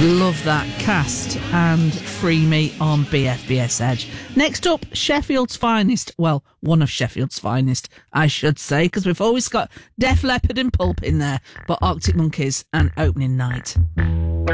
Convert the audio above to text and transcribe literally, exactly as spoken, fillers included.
Love that. Cast and Free Me on B F B S Edge. Next up, Sheffield's finest. Well, one of Sheffield's finest, I should say, because we've always got Def Leppard and Pulp in there, but Arctic Monkeys and Opening Night.